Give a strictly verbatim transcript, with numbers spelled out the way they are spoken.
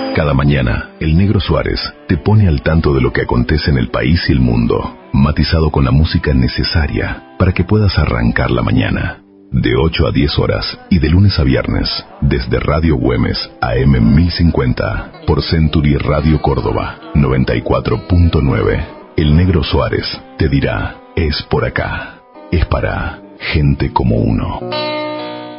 Cada mañana, el Negro Suárez te pone al tanto de lo que acontece en el país y el mundo, matizado con la música necesaria para que puedas arrancar la mañana. De ocho a diez horas y de lunes a viernes, desde Radio Güemes A M mil cincuenta, por Century Radio Córdoba noventa y cuatro punto nueve. El Negro Suárez te dirá, es por acá, es para gente como uno.